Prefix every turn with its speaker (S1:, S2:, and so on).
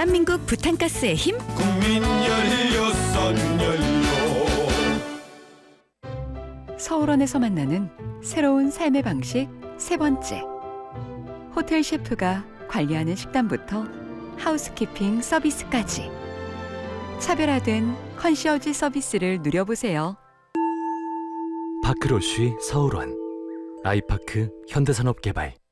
S1: 대한민국 부탄가스의 힘
S2: 국민 연료 선연료.
S1: 서울원에서 만나는 새로운 삶의 방식 세 번째. 호텔 셰프가 관리하는 식단부터 하우스키핑 서비스까지 차별화된 컨시어지 서비스를 누려보세요.
S3: 파크로쉬 서울원, 아이파크 현대산업개발.